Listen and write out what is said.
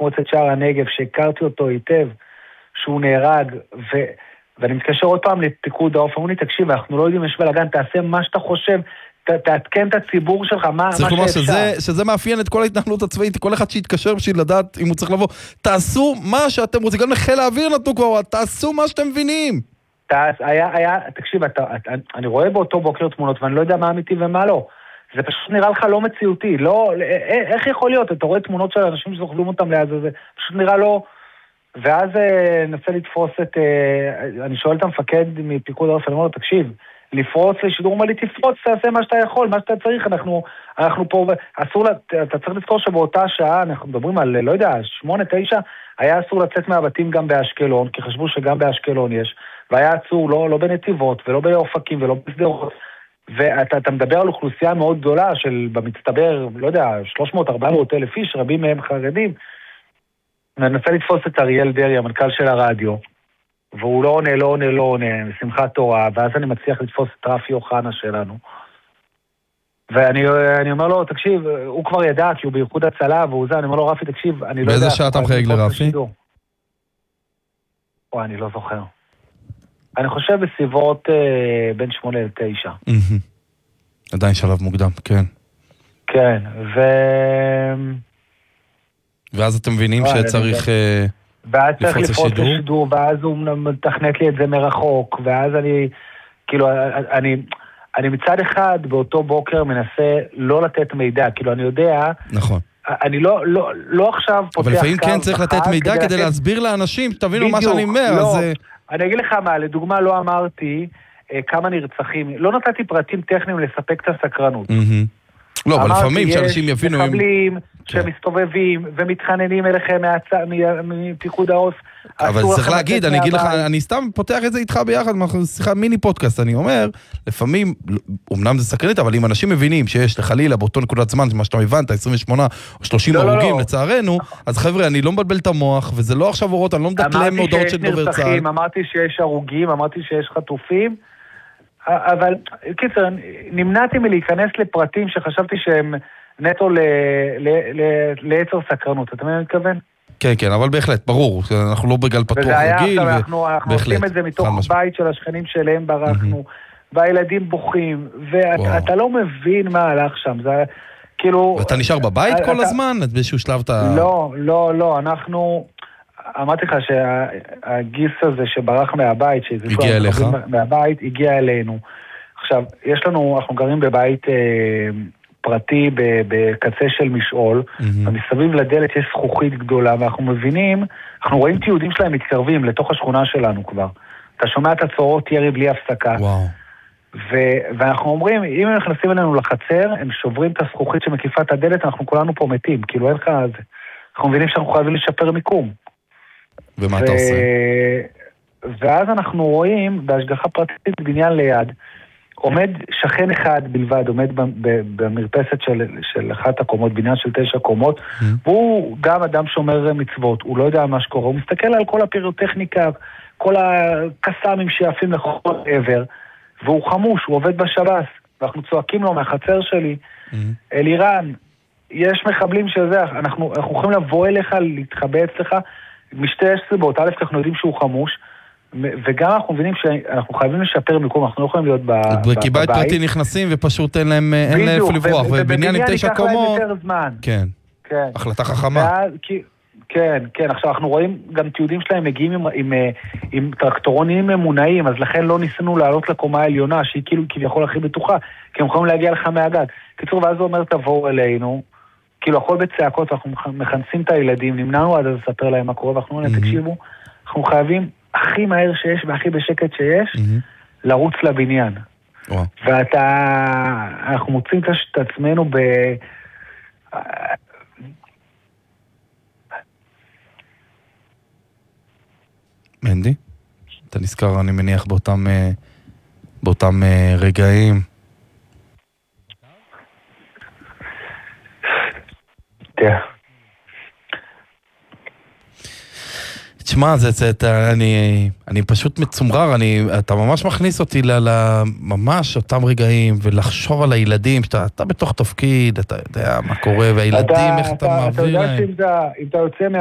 מועצת שער הנגב, שהכרתי אותו היטב, שהוא נהרג, ואני מתקשר עוד פעם לפיקוד העורף, אמרו לי, תקשיב, אנחנו לא יודעים, יש בלגן, תעשה מה שאתה חושב, תעדכן את הציבור שלך, מה שאפשר. צריך לומר שזה מאפיין את כל ההתנחלות הצבאית, כל אחד שיתקשר בשביל לדעת אם הוא צריך לבוא, תעשו מה שאתם רוצים, גם לחיל האוויר נתנו כבר, תעשו מה שאתם מבינים. תקשיב, אני רואה באותו בוקר תמונות, ואני לא יודע מה אמיתי ומה לא. זה פשוט נראה לך לא מציאותי, איך יכול להיות? אתה רואה תמונות של אנשים שזוכלים אותם ליד, זה פשוט נראה לא... ואז נסה לתפוס אני שואל את המפקד מפיקוד העורף, אני אומר לו, תקשיב, לפרוץ לשידור, אומר לי, תפרוץ, תעשה מה שאתה יכול, מה שאתה צריך, אנחנו פה, אתה צריך לזכור שבאותה שעה, אנחנו מדברים על, לא יודע, 8-9, היה אסור לצאת מהבתים גם באשקלון, כי חשבו שגם באשקלון יש, והיה אסור לא בנתיבות, ולא באופקים, ולא בסדרות, ואתה מדבר על אוכלוסייה מאוד גדולה, של במצטבר, לא יודע, 300-400 אלף איש, רבים מהם חרדים, ננסה לתפוס את אריאל דרי, המנכ"ל של הרדיו, והוא לא עונה, שמחת תורה, ואז אני מצליח לתפוס את רפי אוחנה שלנו. ואני אומר לו, תקשיב, הוא כבר ידע, כי הוא בייחוד הצלה, והוא זה, אני אומר לו, רפי, תקשיב, אני לא יודע... באיזה שעה אתה מחייג לרפי? אני לא זוכר. אני חושב בסביבות בין 8-9. עדיין שלב מוקדם, כן. כן, ואז אתם מבינים שצריך לפרוץ לשידור, ואז הוא מתכנת לי את זה מרחוק, ואז אני מצד אחד באותו בוקר מנסה לא לתת מידע, כאילו אני יודע, נכון. אני לא עכשיו פותח... אבל לפעמים כן צריך לתת מידע כדי להסביר לאנשים, תבינו מה שאני אומר. אני אגיד לך מה, לדוגמה לא אמרתי כמה נרצחים, לא נתתי פרטים טכניים לספק את הסקרנות. לא, אבל לפעמים שאנשים יבינו... אמרתי, יש מחבלים שמסתובבים ומתחננים אליכם מפיקוד העורף. אבל צריך להגיד, אני אגיד לך, אני סתם פותח את זה איתך ביחד, שיחה מיני פודקאסט, אני אומר, לפעמים, אמנם זה סקרנית, אבל אם אנשים מבינים שיש לחלילה באותו נקודת זמן, מה שאתה הבנת, 28 או 30 הרוגים לצערנו, אז חבר'ה, אני לא מבלבל את המוח, וזה לא עכשיו אורות, אני לא מדקלם מהודעות של דובר צה"ל. אמרתי שיש הרוגים, אמרתי שיש חטופים, אבל, קיצר, נמנעתי מלהיכנס לפרטים שחשבתי שהם נטו ליצר סקרנות. אתה מבין מה אני מתכוון? כן, כן, אבל בהחלט, ברור, אנחנו לא בגל פתוח רגיל. אנחנו עושים את זה מתוך בית של השכנים שלהם ברחנו, והילדים בוכים, ואתה לא מבין מה הלך שם, זה כאילו... ואתה נשאר בבית כל הזמן? באיזשהו שלב אתה... לא, אנחנו... אמרתי לך שהגיס הזה שברח מהבית, הגיע אליך? מהבית, הגיע אלינו. עכשיו, אנחנו גרים בבית פרטי בקצה של משעול, ומסביב לדלת יש זכוכית גדולה, ואנחנו מבינים, אנחנו רואים תיעודים שלהם מתקרבים לתוך השכונה שלנו כבר. אתה שומע את הצורות ירי בלי הפסקה. וואו. ואנחנו אומרים, אם הם נכנסים אלינו לחצר, הם שוברים את הזכוכית שמקיפה את הדלת, אנחנו כולנו פה מתים, כאילו אין לך... אנחנו מבינים שאנחנו חייבים לשפר מיקום. ומה אתה עושה? ואז אנחנו רואים בהשגחה פרטית בניין ליד, עומד שכן אחד בלבד, עומד במרפסת של אחת הקומות, בניין של 9 קומות, והוא גם אדם שומר מצוות, הוא לא יודע מה שקורה, הוא מסתכל על כל הפירוטכניקה, כל הקסאמים שיפים לכל עבר, והוא חמוש, הוא עובד בשב"ס, ואנחנו צועקים לו מהחצר שלי, אלירן, יש מחבלים שזה, אנחנו יכולים לבוא אליך, להתחבא אצלך, משתי סיבות, א', אנחנו יודעים שהוא חמוש, וגם אנחנו מבינים שאנחנו חייבים לשפר מיקום, אנחנו לא יכולים להיות בבית. כי בית פרטי נכנסים ופשוט אין להם איפה לברוח, ובניין עם 9 קומות. כן, החלטה חכמה. כן, עכשיו אנחנו רואים גם תיעודים שלהם מגיעים עם טרקטורונים ממונעים, אז לכן לא ניסינו לעלות לקומה העליונה, שהיא כאילו כביכול הכי בטוחה, כי הם יכולים להגיע לך מהגג. קיצור, ואז הוא אומר, תבואו אלינו, כאילו הכל בצעקות, אנחנו מכנסים את הילדים, נמנענו עד אז לספר להם מה קורה, ואנחנו אומרים, תקשיבו, אנחנו חייבים הכי מהר שיש והכי בשקט שיש, לרוץ לבניין. אנחנו מוצאים את עצמנו מנדי, אתה נזכר, אני מניח, באותם רגעים. תשמע, אני פשוט מצומרר, אתה ממש מכניס אותי ממש אותם רגעים, ולחשוב על הילדים, שאתה בתוך תפקיד, אתה יודע מה קורה, והילדים, איך אתה מעביר להם. אתה יודע שאם אתה יוצא